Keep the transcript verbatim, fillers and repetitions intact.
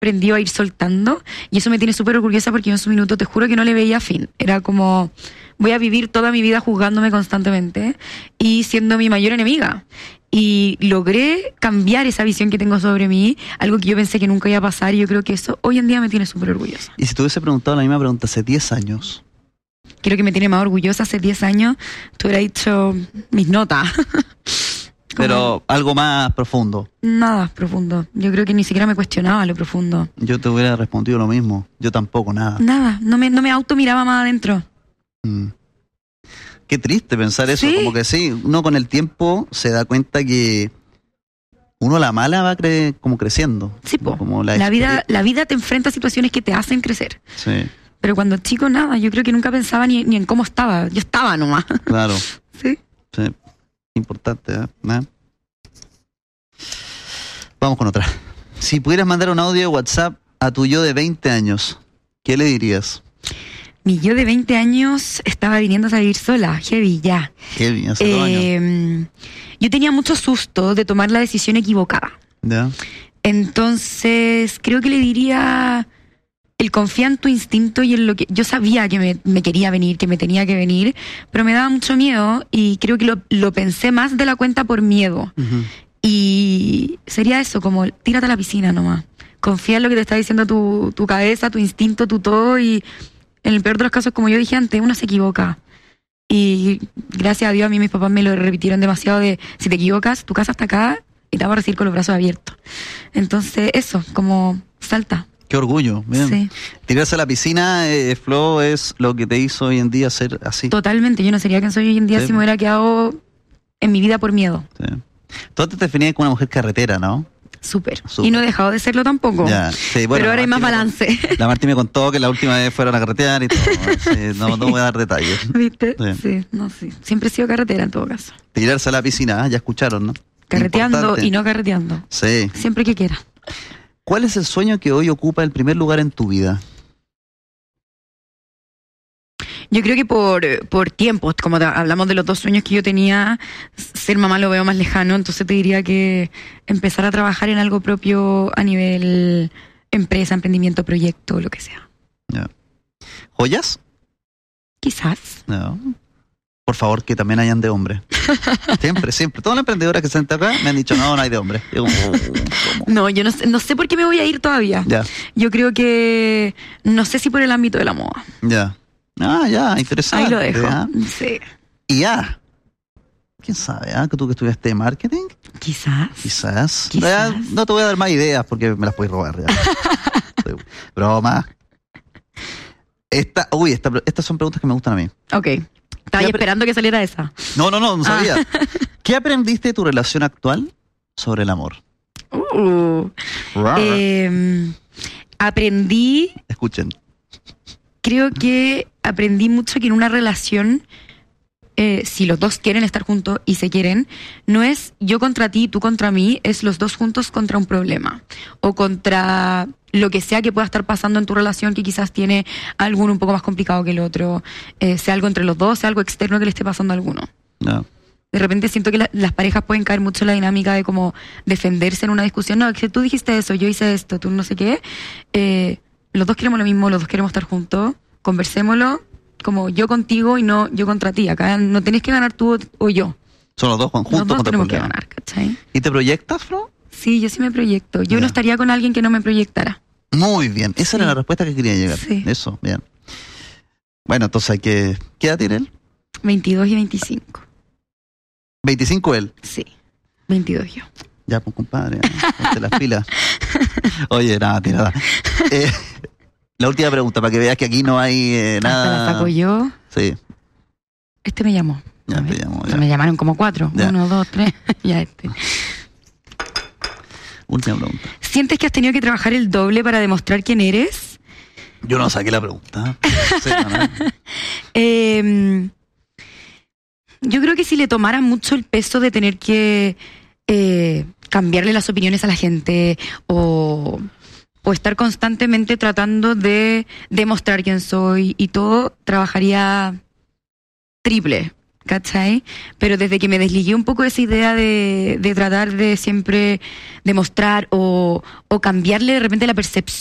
aprendido a ir soltando, y eso me tiene súper orgullosa porque yo en su minuto te juro que no le veía fin. Era como, voy a vivir toda mi vida juzgándome constantemente y siendo mi mayor enemiga. Y logré cambiar esa visión que tengo sobre mí, algo que yo pensé que nunca iba a pasar, y yo creo que eso hoy en día me tiene súper orgullosa. Y si te hubiese preguntado la misma pregunta hace diez años... Creo que me tiene más orgullosa hace diez años, te hubiera dicho mis notas. Pero algo más profundo. Nada profundo. Yo creo que ni siquiera me cuestionaba lo profundo. Yo te hubiera respondido lo mismo. Yo tampoco, nada. Nada, no me, no me auto miraba más adentro. Mm. Qué triste pensar eso. ¿Sí? Como que sí, uno con el tiempo se da cuenta que uno a la mala va cre- como creciendo. Sí, po. Como la, La vida, la vida te enfrenta a situaciones que te hacen crecer. Sí, Pero cuando chico, nada. Yo creo que nunca pensaba ni, ni en cómo estaba. Yo estaba nomás. claro. Sí. Sí. Importante, ¿eh? ¿Eh? Vamos con otra. Si pudieras mandar un audio de WhatsApp a tu yo de veinte años, ¿qué le dirías? Mi yo de veinte años estaba viniendo a vivir sola. Heavy, ya. Heavy, hace dos años. Eh, yo tenía mucho susto de tomar la decisión equivocada. ¿Ya? Entonces, creo que le diría, el confía en tu instinto y en lo que... Yo sabía que me, me quería venir, que me tenía que venir, pero me daba mucho miedo y creo que lo, lo pensé más de la cuenta por miedo. Uh-huh. Y sería eso, como tírate a la piscina nomás. Confía en lo que te está diciendo tu, tu cabeza, tu instinto, tu todo, y en el peor de los casos, como yo dije antes, uno se equivoca. Y gracias a Dios, a mí mis papás me lo repitieron demasiado de, si te equivocas, tu casa está acá y te va a recibir con los brazos abiertos. Entonces, eso, como salta. Qué orgullo. Bien. Sí. Tirarse a la piscina, eh, Flo, es lo que te hizo hoy en día ser así. Totalmente, yo no sería quien soy hoy en día Sí. si me hubiera quedado en mi vida por miedo. Sí. Tú antes te definías como una mujer carretera, ¿no? Súper. Súper. Y no he dejado de serlo tampoco. Ya, sí, bueno, pero ahora hay más Martín me- balance. La Martín me contó que la última vez fueron a carretear y todo. Sí, no, no voy a dar detalles. ¿Viste? Sí. Sí, no, sí. Siempre he sido carretera en todo caso. Tirarse a la piscina, ah, ya escucharon, ¿no? Carreteando Importante. y no carreteando. Sí. Siempre que quiera. ¿Cuál es el sueño que hoy ocupa el primer lugar en tu vida? Yo creo que por, por tiempos, como te- hablamos de los dos sueños que yo tenía, ser mamá lo veo más lejano, entonces te diría que empezar a trabajar en algo propio a nivel empresa, emprendimiento, proyecto, lo que sea. Ya. ¿Joyas? Quizás. No. Por favor, que también hayan de hombre. Siempre, siempre. Todas las emprendedoras que se sientan acá me han dicho, no, no hay de hombre. Digo, oh, ¿cómo? No, yo no sé, no sé por qué me voy a ir todavía. Ya, Yo creo que, no sé si por el ámbito de la moda. ya. Ah, ya, interesante. Ahí lo dejo. ¿ah? Sí. Y ya. ¿Quién sabe? ¿Ah? ¿Que tú que estudiaste marketing? Quizás. Quizás. Quizás. Ya, no te voy a dar más ideas porque me las puedes robar. Ya. Sí. Broma. Esta, uy, esta, estas son preguntas que me gustan a mí. Ok. Estaba Ya, ahí pero- esperando que saliera esa. No, no, no, no Ah. sabía. ¿Qué aprendiste de tu relación actual sobre el amor? Uh. Rar. Eh, aprendí, Escuchen. creo que aprendí mucho que en una relación, eh, si los dos quieren estar juntos y se quieren, no es yo contra ti, tú contra mí, es los dos juntos contra un problema o contra lo que sea que pueda estar pasando en tu relación, que quizás tiene alguno un poco más complicado que el otro, eh, sea algo entre los dos, sea algo externo que le esté pasando a alguno. No. De repente siento que la- las parejas pueden caer mucho en la dinámica de como defenderse en una discusión. No, que tú dijiste eso, yo hice esto, tú no sé qué. Eh, los dos queremos lo mismo, los dos queremos estar juntos, conversémoslo como yo contigo y no yo contra ti. Acá no tenés que ganar tú o, o yo. Son los dos juntos Los dos contra el tenemos que problema. ganar, ¿cachai? ¿Y te proyectas, Flo? Sí, yo sí me proyecto. Yo Ya. no estaría con alguien que no me proyectara. Muy bien. Esa Sí. era la respuesta que quería llegar. Sí. Eso, bien. Bueno, entonces hay que... ¿Qué edad tiene él? veintidós y veinticinco. veinticinco él. Sí, veintidós yo. Ya, pues, compadre. Ponte las pilas. Oye, nada, tirada. Eh, la última pregunta, para que veas que aquí no hay eh, Hasta nada... la saco yo. Sí, Este me llamó. ya A ver. te llamo. O sea, Ya. me llamaron como cuatro. Ya. Uno, dos, tres. Ya este. Última pregunta. ¿Sientes que has tenido que trabajar el doble para demostrar quién eres? Yo no saqué la pregunta. Sí, no, no. Eh, yo creo que si le tomara mucho el peso de tener que eh, cambiarle las opiniones a la gente o, o estar constantemente tratando de demostrar quién soy y todo, trabajaría triple. ¿cachai? Pero desde que me desligué un poco de esa idea de, de tratar de siempre demostrar o, o cambiarle de repente la percepción